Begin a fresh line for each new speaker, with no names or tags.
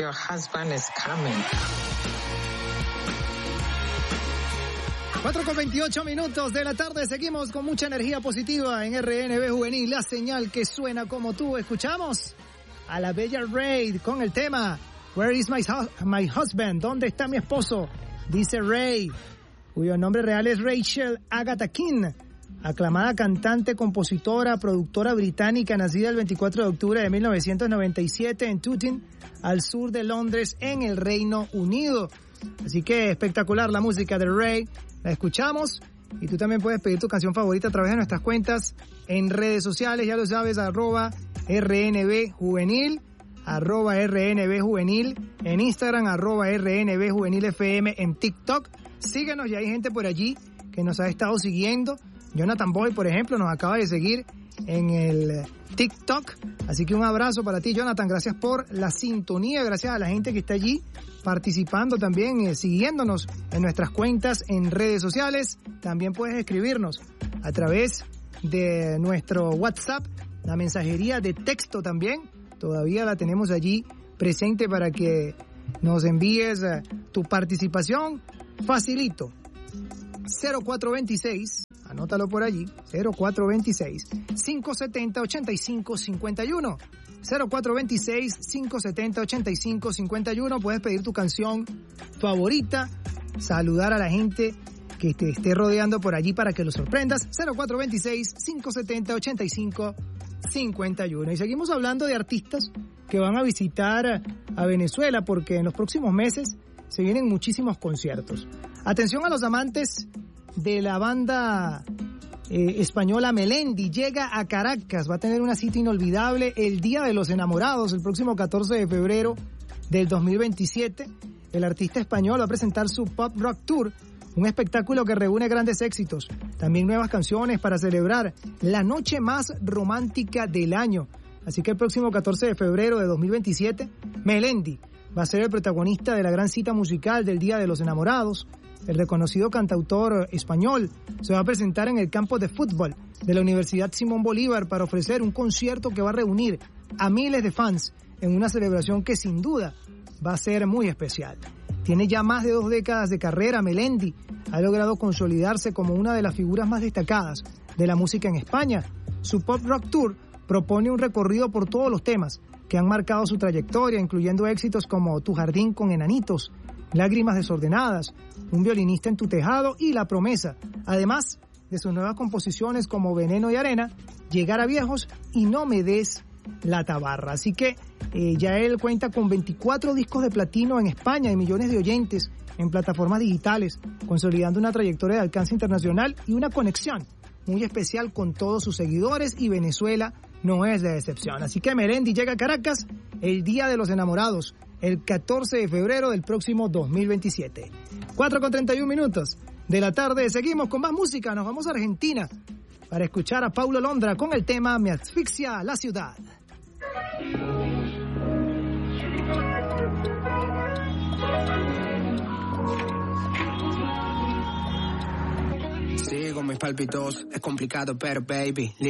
Your husband is coming.
4:28 de la tarde, seguimos con mucha energía positiva en RNB Juvenil, la señal que suena como tú. Escuchamos a la bella Raye con el tema Where is my husband? ¿Dónde está mi esposo? Dice Raye, cuyo nombre real es Rachel Agatha King, aclamada cantante, compositora, productora británica, nacida el 24 de octubre de 1997 en Tooting, al sur de Londres, en el Reino Unido. Así que espectacular la música de Raye, la escuchamos y tú también puedes pedir tu canción favorita a través de nuestras cuentas en redes sociales, ya lo sabes, @RNB Juvenil, @RNB Juvenil, en Instagram, @RNB Juvenil FM, en TikTok. Síguenos, ya hay gente por allí que nos ha estado siguiendo. Jonathan Boy, por ejemplo, nos acaba de seguir en el TikTok. Así que un abrazo para ti, Jonathan. Gracias por la sintonía. Gracias a la gente que está allí participando también, siguiéndonos en nuestras cuentas en redes sociales. También puedes escribirnos a través de nuestro WhatsApp, la mensajería de texto también. Todavía la tenemos allí presente para que nos envíes tu participación. Facilito. 0426, anótalo por allí, 0426-570-8551. 0426-570-8551. Puedes pedir tu canción favorita, saludar a la gente que te esté rodeando por allí para que lo sorprendas. 0426-570-8551. Y seguimos hablando de artistas que van a visitar a Venezuela, porque en los próximos meses se vienen muchísimos conciertos. Atención a los amantes de la banda española Melendi. Llega a Caracas, va a tener una cita inolvidable el Día de los Enamorados, el próximo 14 de febrero del 2027. El artista español va a presentar su Pop Rock Tour, un espectáculo que reúne grandes éxitos, también nuevas canciones para celebrar la noche más romántica del año. Así que el próximo 14 de febrero de 2027, Melendi va a ser el protagonista de la gran cita musical del Día de los Enamorados. El reconocido cantautor español se va a presentar en el campo de fútbol de la Universidad Simón Bolívar para ofrecer un concierto que va a reunir a miles de fans en una celebración que sin duda va a ser muy especial. Tiene ya más de 2 décadas de carrera. Melendi ha logrado consolidarse como una de las figuras más destacadas de la música en España. Su Pop Rock Tour propone un recorrido por todos los temas que han marcado su trayectoria, incluyendo éxitos como Tu jardín con enanitos, Lágrimas desordenadas, Un violinista en tu tejado y La promesa, además de sus nuevas composiciones como Veneno y arena, Llegar a viejos y No me des la tabarra. Así que ya él cuenta con 24 discos de platino en España y millones de oyentes en plataformas digitales, consolidando una trayectoria de alcance internacional y una conexión muy especial con todos sus seguidores, y Venezuela no es la excepción. Así que Melendi llega a Caracas el Día de los Enamorados, el 14 de febrero del próximo 2027. 4:31 de la tarde, seguimos con más música, nos vamos a Argentina para escuchar a Paulo Londra con el tema Me asfixia la ciudad.
Sigo mis palpitos, es complicado pero baby